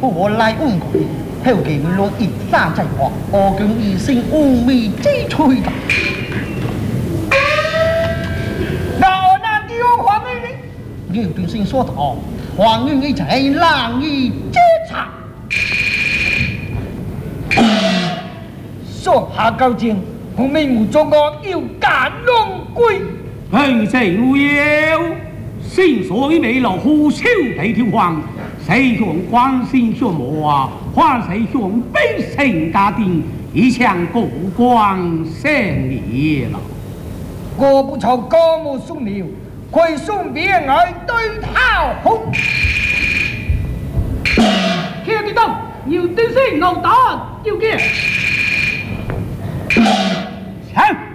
我来问佢，後期亂一沙制話，我竟一生無味之吹的。那那丟黃妹呢？你對先說道，黃妹一齊難以接察。 說下究竟，我們無作惡要趕龍歸。 平成無有，先所以未留好少地條橫，誰向關心血魔啊？還誰向悲情家庭，一向過光生意了。 我不朝高木送了，會送別人對他紅。 聽得到，要對聲牛打，要嘅。